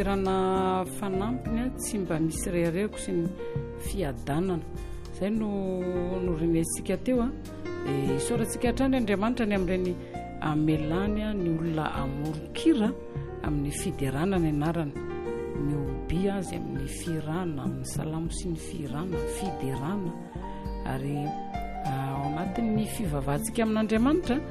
rana fanampiny tsy mba misy rereko sy ny fiadanana zay no renesika teo isaorantsika hatrany Andriamanitra ny amin'ireny amelany ny olona amorokira amin'ny fiderana ny anarany miobi azy amin'ny firana amin'ny salamo sy ny firana fiderana ary ao anatin'ny fivavahantsika amin'Andriamanitra